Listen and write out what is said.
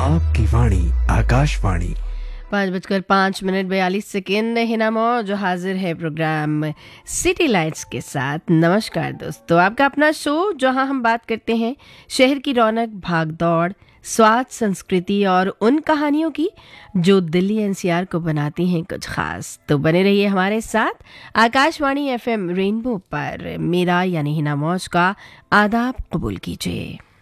आपकी वाणी आकाशवाणी। 5:05 हिना मौज हाजिर है प्रोग्राम सिटी लाइट्स के साथ। नमस्कार दोस्तों, आपका अपना शो जहां हम बात करते हैं शहर की रौनक, भाग दौड़, स्वाद, संस्कृति और उन कहानियों की जो दिल्ली एनसीआर को बनाती हैं कुछ खास। तो बने रहिए हमारे साथ आकाशवाणी एफएम रेनबो पर। मेरा यानी हिना मौज का आदाब कबूल कीजिए।